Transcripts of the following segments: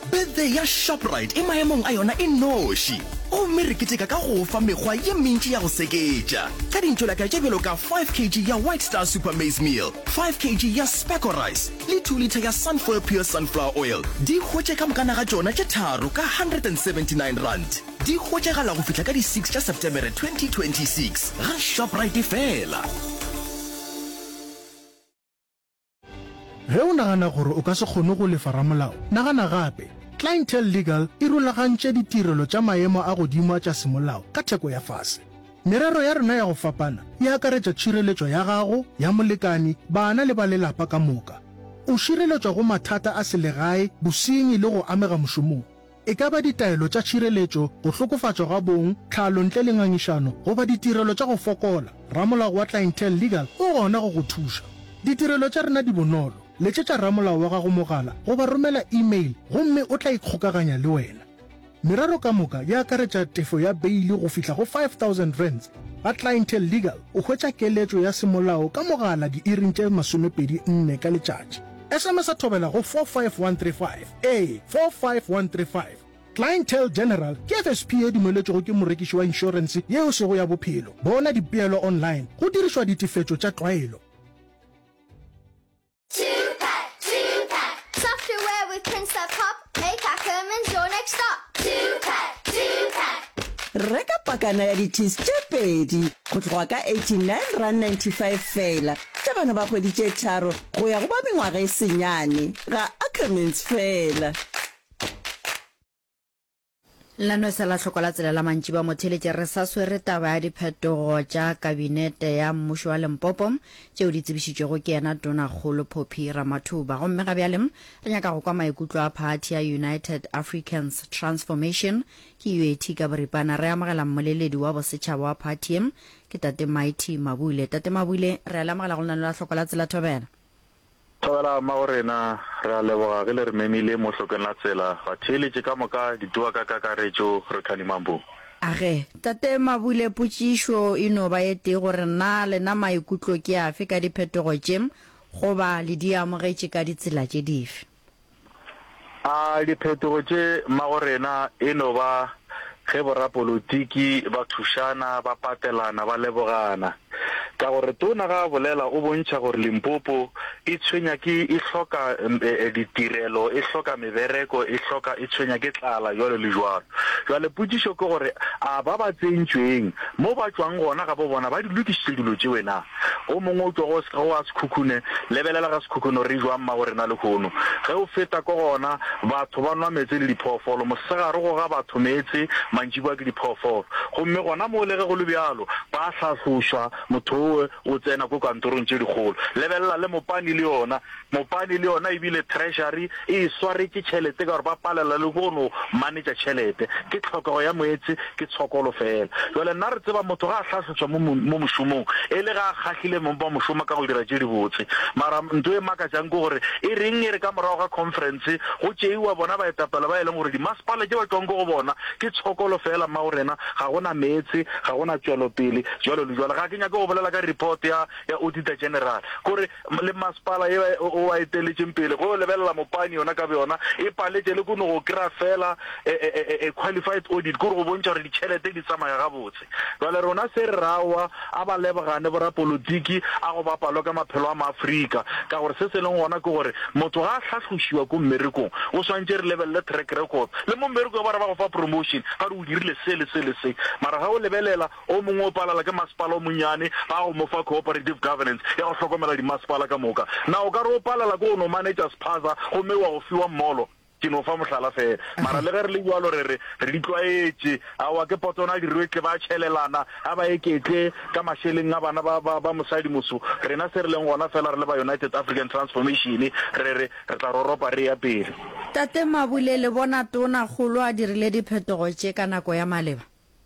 birthday ya Shoprite e maemong a yona e noši gomme re keteka ka go fa mekgwa ye mentši ya go seketša ka dintšolaka tše bjelo ka 5 kg ya White Star Super Maize Meal, 5 kg ya Speckle Rice le 2 liter ya Sunflower Pure Sunflower Oil. Di hwetše ka mokana ga tšona tše tharo ka 179 rand. Di hwetšegala go fihla ka di 6 tša September 2026 ga Shoprite fela. Ge o nagana gore o ka se kgone go lefa ramolao, nagana gape. Clientele Legal e rulagantše ditirelo tša maemo a godimo tša semolao ka theko ya fase. Merero ya rena ya go fapana e akaretša tšhireletšo ya gago, ya molekani, bana le ba lelapa ka moka. O šireletšwa go mathata a selegae, bosenyi le go amega mošomong. E ka ba ditaelo tša tšhireletšo, go hlokofatšwa ga bong, tlhalo ntle le ngangišano goba ditirelo tša go fokola. Ramolao wa Clientele Legal o gona go go thuša. Ditirelo tša rena di bonolo. Letšetša ramolao wa gago mogala goba romela email gomme o tla ikgokaganya le wena. Merero ka moka ya akaretša tefo ya beili go fihla go 5,000 rands. Ga Clientele Legal o hwetša keletšo ya semolao ka mogala di-iring tše 24 ka letšatši. SMS a thobela go 45135 45135. Clientele General ke FSP e dumeletšego ke morekiši wa insurance yeo sego ya bophelo. Bona dipeelo online go dirišwa ditefetšo tša tlwaelo. Software with Prince Pop, make Ackerman's your next stop. 2-pack. Reka pakana ya di-teas tše pedi go tloga ka 89.95 fela tša bana ba kgwedi tše tharo go ya go ba mengwaga e senyane ga Ackermans fela. Lano se la tlhokola tsela la mantši ba motheletše re sa swere taba ya diphetogo tša kabinete ya mmušo wa Limpopo tšeo di tsebišitšego ke yena Tonakgolo Phophi Ramathuba. Gomme ga bjalem re nyaka go kwa maikutlo a phathi ya United Africans Transformation ke UAT ka boripana. Re amogela mmoleledi wa bosetšhaba wa phathi em ke Tate Mighty Mabule. Tate Mabule, re a lamogela go nna le la tlhokola tsela thobela. Thobela magorena re a leboga ge le re memile mo hlokeng la tsela ba theletše ka moka ditua ka kakaretšo re khanimambo. Age Tate Mabule, potšišo e no ba ye tee gore na lena maikutlo ke afe ka diphetogo tše goba le di amogetše ka ditsela tše dife? Diphetogo tše magorena e no ba ge borapolotiki ba thušana ba patelana ba lebogana ka gore tona ga bolela o bontšha gore Limpopo e tshwenya ke e hloka ditirelo, e hloka mebereko, e tshwenya ke tlala jalo le jalo. Jale potšišo ke gore a ba ba tsentšweng mo ba tšwang gona ga bo bona ba di lokišitše dilo tše wena. O mongwe o tšwa go a sekhukhune lebelela ga sekhukhune re jwang magorena le kgono ge o feta ko gona batho ba nwa metse le diphoofolo mosegare go ga batho metse mantšiboa ke diphoofolo gomme gona mo le ge go le bjalo ba hlahlošwa motho o tsena ko kantorong tše dikgolo. Lebelela le mopani le yona ebile treasury e sware ke tšhelete ka gore ba palela le gono manetša tšhelete ke tlhokego ya moetse ke tshokolo fela. Jale nna re tseba motho ga a hlahlošwa mo mošomong e le ga a kgahlile mo ba mošoma ka go dira tše di botse mara nto e makatšang ke gore e reng e re ka morago ga conference go tšeiwa bona baetapela ba e leng gore dimasepala tše ba tšwang ko go bona ke tshokolo fela magorena ga gona meetse ga gona tšwelopele jalo le jalo. Ga ke nyake go bolela ka report ya Auditor General gore le masepala o a eteletšeng pele go lebelela mopani yona ka yona e paletše le kono go kry-a fela qualified audit gore go bontšha gore ditšhelete di tsamaya gabotse. Jale rona se re rawa a ba lebogane borapolotiki a go bapalwa ka maphelo a maAfrika ka gore se se leng gona ke gore motho ga a hlahlošiwa ko mmerekong o swantše re lebelele track record le mo mmerekong ba re ba go fa promotion ga re o dirile se le se mara ga o lebelela o mongwe o palala ke masepala o monnyane ba go mo fa cooperative governance ya go hlokomela dimasepala ka moka na o ka re o palala ko no manager spaza gomme wa go fiwa mmolo ke no fa mohlala fela mara le ge re le jwalo re di tlwaetše a wa ke potona di rwetse ba tšhelelana a ba eketle ka mašeleng a bana ba mosadi moso rena se re leng gona fela re le ba United African Transformation re tla roropa re ya pele. Tate Mabule, le bona Tonakgolo a dirile diphetogo tše ka nako ya maleba?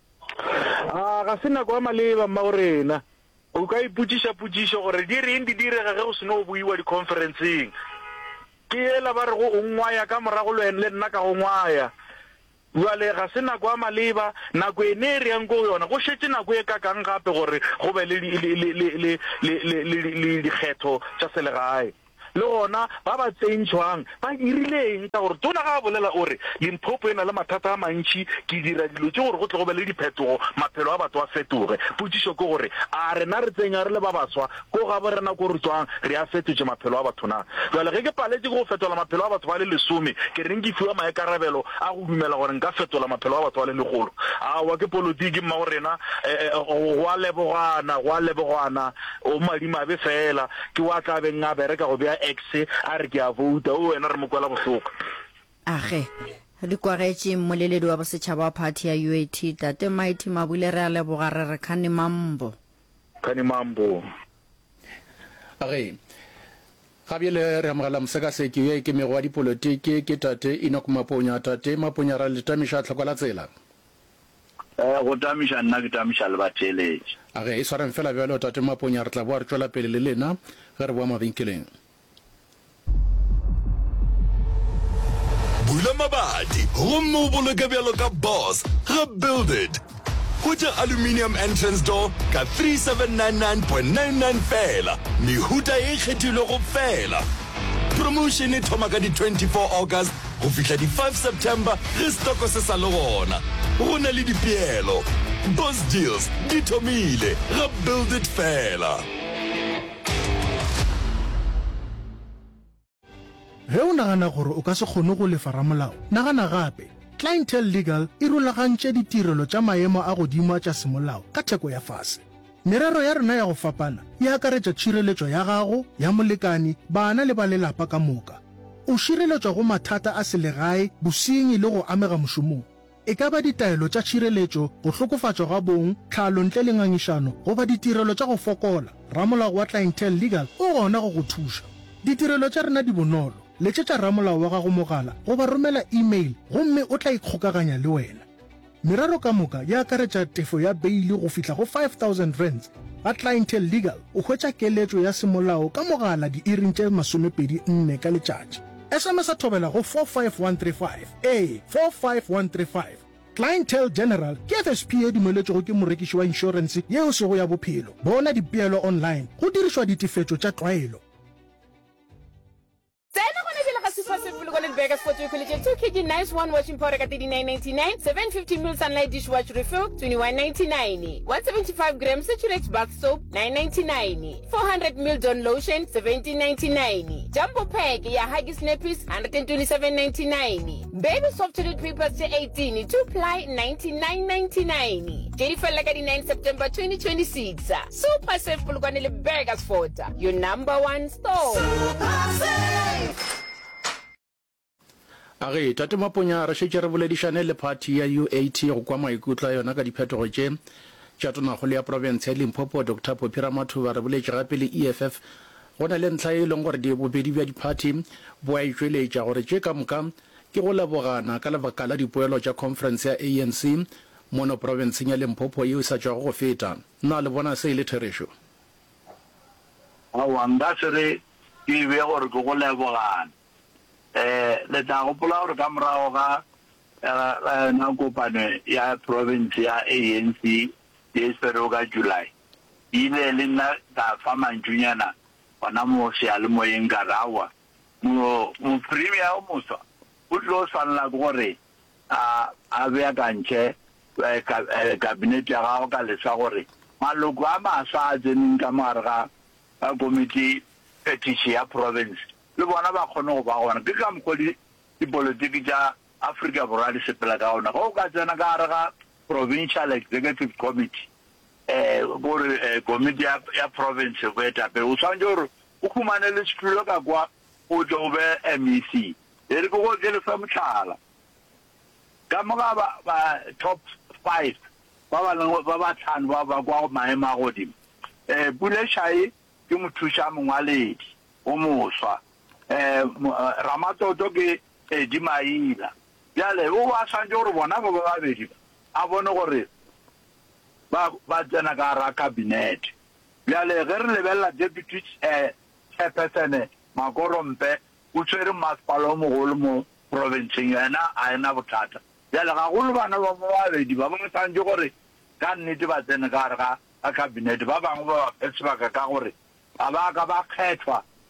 Ga se nako ya maleba magorena o ka ipotšiša gore di reng di direga ge go se no buiwa di-conferenceng ke ela ba re go o ngwaya ka morago le nna ka go ngwaya. Jale ga se nako ya maleba nako e ne re yang go yona go šetse nako e ka kang gape gore go be le dikgetho tša selegae le gona ba ba tsentshwang ba dirileng ka gore tona ga bolela ore Limpopo ena le mathata a mantši ke dira dilo tse gore go tle go be le diphetogo maphelo a batho a fetoge potšišo ke gore a rena re tsenya re le ba baswa ko ga bo rena ko re tswang re a fetotše maphelo a batho na jale ge ke paletse go fetola maphelo a batho ba le lesome ke reng ke fiwa maekarabelo a go dumela gore nka fetola maphelo a batho ba le legolo awa ke politiki mma go rena go a lebogana o madimabe fela ke wa tla beng a bereka go bea x a re ke a vouta o wena re mo kwela bohloko age di kwagetse mmoleledi wa bosetšhaba wa party ya UAT tate Mighty Mabule re a leboga re re khani mambo age gabile re amogela mosekaseki yo ke mego wa dipolotiki ke tate Enoch Maponya tate Maponya ra le tamiša tlhokola tsela go tamiša nna ke tamiša le batheletše age e swareng fela bjalo tate Maponya re tla boa re tšwela pele le lena ge re boa mabenkeleng Bula mabati gomme o boloke bjalo ka boss ga Build It Kuta aluminium entrance door ka 3799.99 fela mehuta e kgethilwe go fela promotion e thoma ka di 24 August go fihla di 5 September re stoko se sa le gona go na le dipeelo boss deals di thomile ga Build It fela ge o nagana gore o ka se kgone go lefa ramolao nagana gape Clientele Legal e rulagantše ditirelo tša maemo a godimo tša semolao ka theko ya fase merero ya rena ya go fapana e akaretša tšhireletšo ya gago ya molekani bana le ba lelapa ka moka o šireletšwa go mathata a selegae bosenyi le go amega mošomong e ka ba ditaelo tša tšhireletšo go hlokofatšwa ga bong tlhalo ntle le ngangišano goba ditirelo tša go fokola ramolao wa Clientele Legal o gona go go thuša ditirelo tša rena di bonolo letšetša ramolao wa gago mogala goba romela email gomme o tla ikgokaganya le wena merero ka moka ya akaretša tefo ya beile go fihla go 5,000 rands ga Clientele Legal o hwetša keletšo ya semolao ka mogala diiring tše 24 ka letšatši SMS a thobela go 45135 45135 Clientele General ke FSP e dumeletšego ke morekiši wa insurance yeo sego ya bophelo bona dipeelo online go dirišwa ditefetšo tša tlwaelo Burgers for 2 kg nice one washing powder at 39.99, 750 ml sunlight dishwasher refill 21.99, 175 grams Saturex bath soap 9.99, 400 ml Dawn lotion 17.99, jumbo pack ya Huggies nappies 127.99, baby soft toilet papers 18, 2 ply 99.99. Jennifer Lagadi 9 September 2026. Super safe Bulgani Burgers Fort, your number one store. Super safe. age tate Maponya re šetše re boledišane le party ya UAT go kwa maikutlo yona ka diphetogo tše tša tonakgolo ya province ya Limpopo Dr. Phophi Ramathuba re boletše gape le EFF go na le ntlha e leng gore bobedi bja diparty bo a itšweletša gore tše ka moka ke go lebogana ka lebaka la dipoelo tša conference ya ANC mono provinceng ya Limpopo yeo sa tšwago go feta nna le bona se e le therešo awa nka se re ke be gore ke go lebogana le tla gopola gore ka morago ga na kopano ya province ya ANC e sperego ka July ile le nna ka fa mantšunyana gona mo sealemoyeng ka rawa mo premier o moswa o tlo swanela ke gore a beakantšhe kabinete ya gago ka lesa gore maloko a maswa a tseneng ka mogare ga komiti petition ya province le bona ba kgone go ba gona ke ka mokgwa dipolotiki tša Africa Borwa di sepela ka gona go ka tsena ka gare ga provincial executive committee gore committee ya province go etape o tshwanetse gore o khumane le setulo ka kwa o tle o be MEC e re go ke le fa motlhala ka moga ba top 5 ba ba tlhano ba kwa maemo a godimo Pule Shai ke mothuša mongwaledi o moswa Ramatoto ke di maila jale o ba sanje gore bona ba babedi a bone gore ba tsena ka ra cabinet jale ge re lebella deputy chairperson Makorompe o tsere masepala o mogolo mo provinceng yena a ena bothata jale ga go le bana ba babedi ba bone sanje gore ka nnete ba tsena ka ra cabinet ba bangwe ba sebaka ka gore ba ka ba kgethwa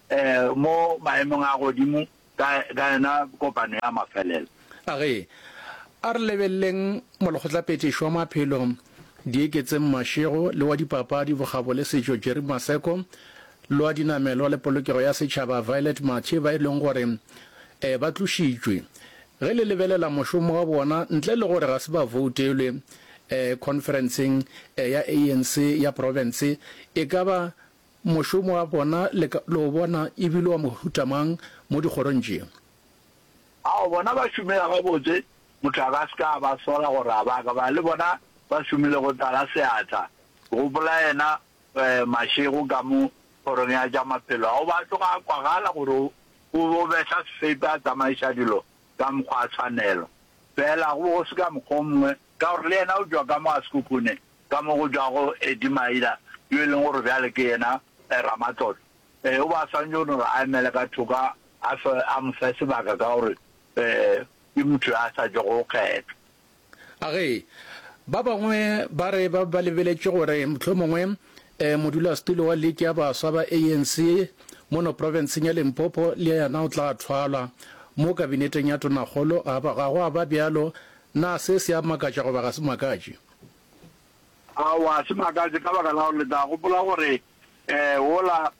mo maemong a godimo ka yona kopano ya mafelelo age a re lebelleng molekgotlapetiši wa maphelo dieketseng mašego le wa dipapadi bogabo le setšo Jerry Maseko le wa dinamelo le polokego ya setšhaba Violet Mathe ba e leng gore ba tlošitšwe ge le lebelela mošomo wa bona ntle le gore ga se ba voutelwe conferenceng ya ANC ya province e ka ba mošomo wa bona le o bona ebile wa mohutamang mo dikgorong tšeo ao bona ba šomela gabotse motho a ka se ka ba sola gore a baka ba le bona ba šomile go tala seatla go gopola yena mašego ka mo kgorong ya ja maphelo ao ba tloga a kwagala gore o betla sefepe a tsamaiša dilo ka mokgwa a tshwanelo fela go se ka mokgwa mongwe ka gore le yena o jwa ka mo a sekukune ka mo go jwa go edimaila yo e leng gore bjale ke yena Ramatlotlo o ba swantse gore a emele ka thoka a mofe sebaka ka gore ke motho a sa jo go kgetha age ba bangwe ba re ba lebeletse gore mohlomongwe modulasetulo wa league ya baswa ba ANC mono provinceng ya Limpopo le yana o tla thwalwa mo kabineteng ya tonakgolo ga go a ba bjalo na se se a makatša go ba ga se makatše awa se makatše ka baka la gore le tla gopola gore wola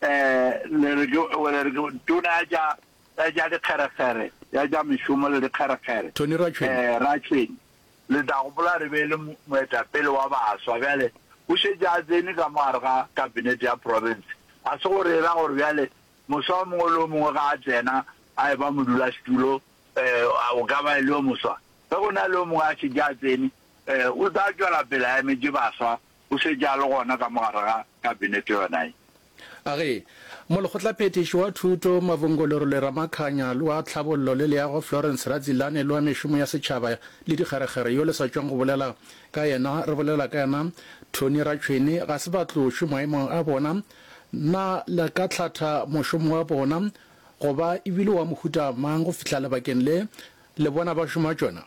tona ya dikgerekgere ya ja mešomo le dikgerekgere Tony Ratšhweni le tla gopola re be le moetapele wa baswa bjale o šetse a tsene ka mogare ga kabinete ya province a se gore era gore bjale moswa mongwe le o mongwe ga a tsena a e ba modulasetulo o ka ba e le o moswa ge go na le o mongwe a šetse a tsene o tla tšwela pele a emetse baswa o šetse a le gona ka mogare ga kabinete yonae age molekgotlaphethiši wa thuto mavongolero le ramakhanya le wa tlhabollo le leago Florence Radzilane le wa mešomo ya setšhaba le dikgerekgere yo le sa tšwang go bolela ka yena re bolela ka yena Tony Ratšhweni ga se batlošwe maemong a bona na le ka tlhatha mošomo wa bona goba ebile wa mohuta mang go fihla lebakeng le bona ba šoma tšona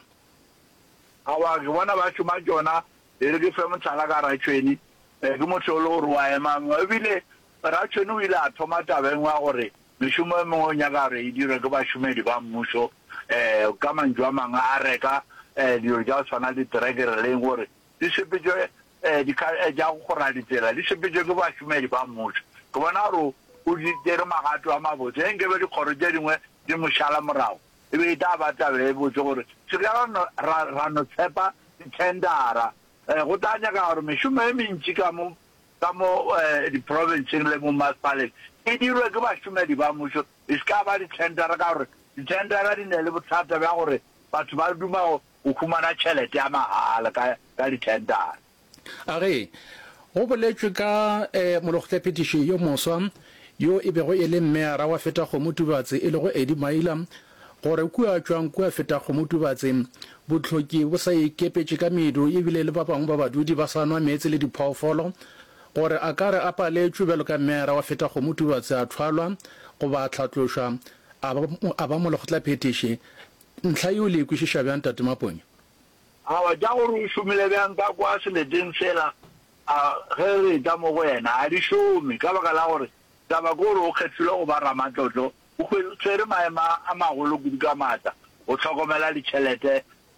awa ke bona ba šoma tšona e re ke fe motlhala ka Ratšhweni ke motho o le gore wa emang ebile Ratšhweni o ile a thoma tabeng wa gore mešomo e mengwe o nyaka re e dire ke bašomedi ba mmušo ka mantšu a mangwe a reka dilo tša go tshwana le terekere leng gore di sepetšwe ja go gora ditsela di sepetšwe ke bašomedi ba mmušo ke bona gore o di tere magato a mabotse nke be dikgoro tše dingwe di mošala morago e be e tla ba tabe e botse gore se ka ra no tshepa ditendara go tla nyaka gore mešomo e mentši ka mo di-provinceng le mo masepaleng e dirwe ke bašomedi ba mmušo e se ka ba ditendara ka gore ditendara di ne le bothata bja gore batho ba duma go humana tšhelete ya mahala ka ditendara age go boletswe ka molekgotlaphethiši yo moswa yo e bego e le mmeara wa feta kgomotubatse e le go Eddie Maila gore kua tšwang kua feta kgomotubatse botlhoki bo sa ikepetše ka medu ebile le ba bangwe ba badudi ba sa nwa meetse le diphoofolo gore a ka re a paletšwe bjalo ka mmeara wa feta kgomotubatse a thwalwa go ba tlhatlošwa a ba molekgotlaphethiši ntlha yo le ekwešiša bjang tate Maponya awa ja gore o šomile bjang ka kwa seleteng sela ge re ta mo go yena a di šome ka baka la gore taba ke gore o kgethile go ba Ramatlotlo o tshwere maema a magolo kudu ka maatla o tlhokomela ditšhelete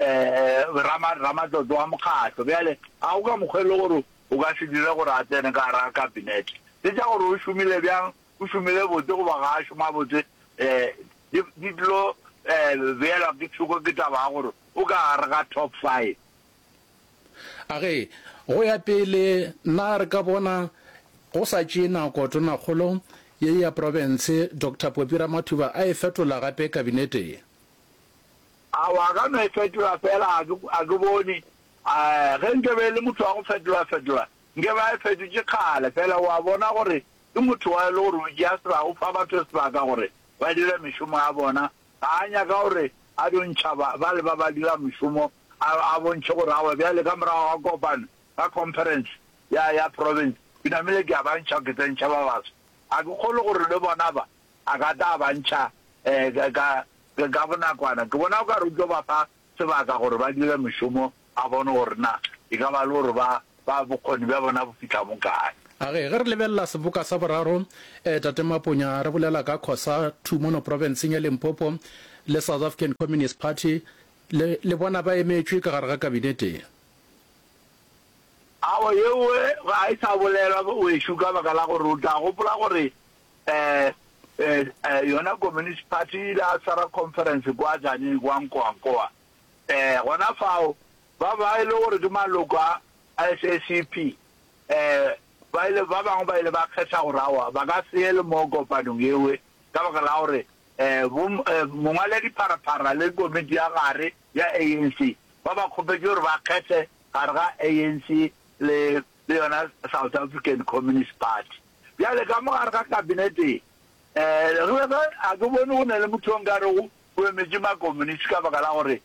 Ramatlotlo wa mokgatlo bjale a o ka mokgwele gore o ka se dire gore a tsene ka gara kabinete se tša gore o šomile bjang o šomile botse goba ga a šoma botse di tlo beelwa ke tshoko ke taba ya gore o ka gare ka top 5 age go ya pele nna re ka bona go sa tšee nako tonakgolo ye ya province Dr. Phophi Ramathuba a e fetola gape kabinete ye awa ka no e fetola fela a ke bone ge nke be le motho wa go fetola nke ba e fetotše kgale fela wa bona gore ke motho wa e le gore o jea sebaka o fa batho sebaka gore ba dire mešomo ya bona ga a nyaka gore a dontšha ba le ba dira mešomo a bontšhe gore awe bjale ka morago ga kopano ka conference ya province ke namile ke a bantšha ke tsentšha ba batho a ke kgole gore le bona ba a ka ta bantšha ka bonakwana ke bona o ka re tlo ba fa sebaka gore ba dire mešomo a bone gore na e ka ba le gore ba bokgoni bja bona bo fitlha mo kae a ge re lebelela seboka sa boraro tate Maponya re bolela ka khosa Tumono province ya Limpopo le South African Communist Party le bona ba emetswe ka gare ga kabinete awo yewe ga isa bolela o shuka ba kala go ruta go pula gore yona Communist Party la sara conference kwa jani kwa nkoa gona fao ba ile gore ke maloko a SSCP ba ile ba bangwe ba ile ba kgetha go rawa ba ka seele mo kopanong yewe ka baka la gore mongwale diparapara le komiti ya gare ya ANC ba khopetse gore ba kgethe gare ga ANC le yona South African Communist Party ya le ka mogare ga kabinete re a go bone go ne le motho ngare go emetse ma communist ka baka la gore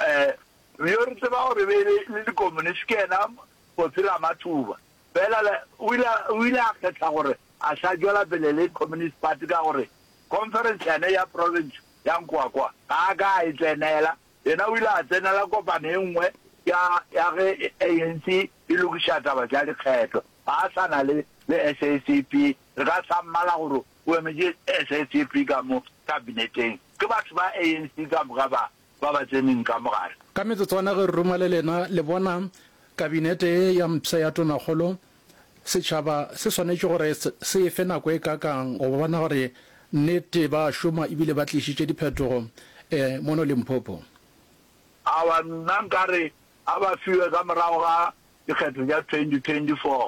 yo re tseba gore le communist ke ena go tsela mathuba bela o ile a kgetha gore a sa jwala pele le Communist Party ka gore conference ya province ya Nkwakwa ga e tsenela yena o ile a tsenela kopane engwe ya ge ANC e lokisha taba ja lekgetho a sana le SSCP re ka samala gore o emetse SSCP ka mo kabineteng ke batho ba ANC ka moga ba tseneng ka mogare ka metsotswana ge re romale lena le bona kabinete ya mpsa ya Tonakgolo setšhaba se swanetše gore se efe nako e kakang go bona gore nnete ba šoma ebile ba tlišitše diphetogo mono Limpopo awa nna nkare a ba fiwe ka morago ga dikgetho tša 2024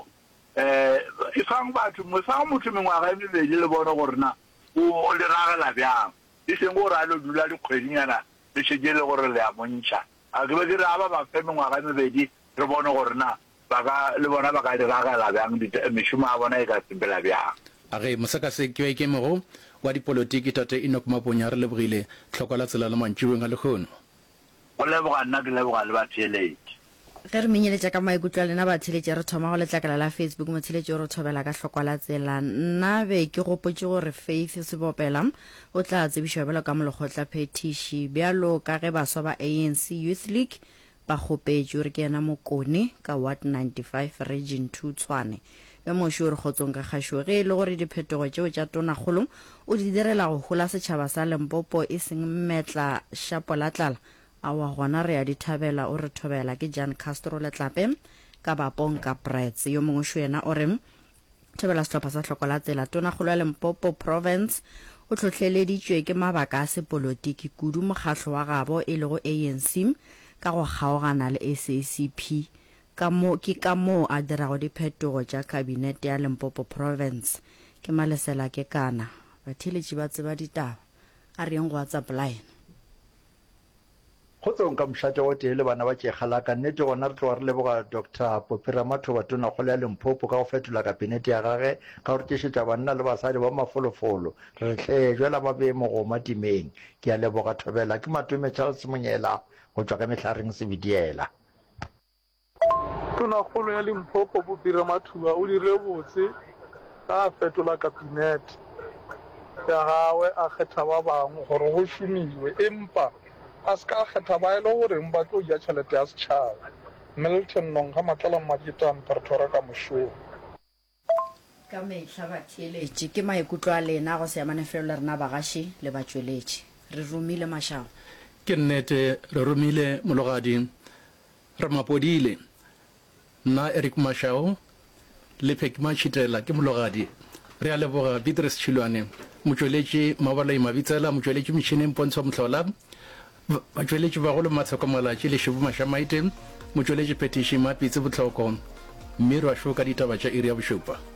ifang motho mengwaga e mebedi le bone gore na o le ragela bjang e seng gore a le dula dikgwedinyana le šetse le gore le a montšha a ke be ke re a ba fe mengwaga e mebedi re bone gore na le bona ba ka diragela bjang mešomo a bona e ka tsempela bjang a ge mosakaseki ke mego wa dipolotiki tate Enoch Maponya re lebogile tlhoko la tsela le mantšiweng a lekgono go leboga nna ke leboga le batheeletši ge re menyeletša ka maikutlo a lena batheeletši re thoma go letlakala la Facebook motheeletši o re thobela ka hlokwa la tsela nna be ke gopotše gore Faith Sebopela o tla tsebišwa bjalo ka molekgotla phetiši bjalo ka ge baswa ba ANC Youth League ba kgopetše gore ke yena Mokone ka Ward 95 Region 2 Tshwane yo moši o re kgotsong ka kgašo ge e le gore diphetogo tšeo tša Tonakgolo o di direla go gola setšhaba sa Limpopo e seng mmetla šapolatlala a wa gona re a dithabela o re thobela ke Jan Castro Letlape ka Bapong ka Brets yo mongwe šo yena o re thobela sehlopha sa hloko la tsela Tonakgolo ya Limpopo province o tlhotlheleditšwe ke mabaka a sepolotiki kudu mokgahlho wa gabo e le go ANC ka go kgaogana le SACP ka mo a dirago diphetogo tša kabinete ya Limpopo province ke Malesela ke kana batheeletši ba tseba ditaba a reng go WhatsApp line khotsong ka mšate o tee le bana ba tšekgala ka nnete gona re tloga re leboga Dr. Popira Mathoba Tonakgolo ya Limpopo ka go fetola kabinete ya gage ka gore tšešetša banna le basadi ba mafolofolo re tle jwela ba be mo go matimeng ke a leboga thobela ke Matume Charles Monyela go tšwa ka Mehlareng Sebidiela Tonakgolo ya Limpopo Popira Mathoba o dire botse ka fetola kabinete ya gagwe a kgetha ba bangwe gore go šomiwe empa a se ka kgetha ba e le gore ba tlo ja tšhelete ya setšhaba Milton Nonga Matlala Makitan Pretoria ka mošomo ka mehla batheeletši ke maikutlo a lena go se amane felo le rena bagaši le batšweletši re romile mašao ke nnete re romile mologadi re mapodile nna Eric Mashao le Phekima Chitela ke mologadi re a leboga Beatrice Chilwane motšweletši Mabalai Mabitsela motšweletši metšhineng Pontsho Mhlola batšweletši ba go le Matsheko Malatši le Šibu Mašamaite motšweletši phetiši Mapitse Botlhoko mme re a šoka ditaba tša iri ya bošupa